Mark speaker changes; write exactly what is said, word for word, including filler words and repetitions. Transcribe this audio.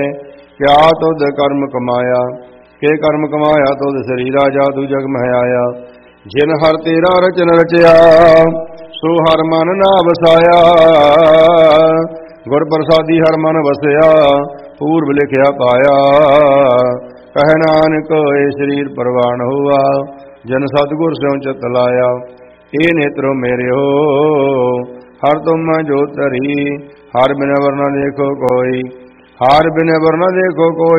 Speaker 1: क्या तुद कर्म कमाया, के कर्म कमाया तुद शरीरा जादू जग मह आया। जिन हर तेरा रचन रचया, सो हर मन ना वसाया। गुर प्रसादी हर मन वसया, पूर्व लिखया पाया। कह नानक ए शरीर परवान हुआ, जन सतगुर स्यों चित लाया। ए नेत्रो मेरे हो हर तुम जो तरी, हर बिन वर न देखो कोई, हर बिन वर न देखो कोई।